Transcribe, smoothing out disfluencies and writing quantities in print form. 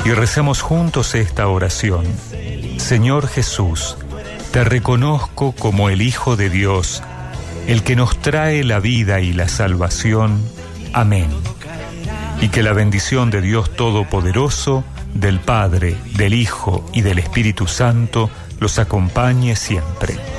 Y recemos juntos esta oración. Señor Jesús, te reconozco como el Hijo de Dios, el que nos trae la vida y la salvación. Amén. Y que la bendición de Dios Todopoderoso, del Padre, del Hijo y del Espíritu Santo los acompañe siempre.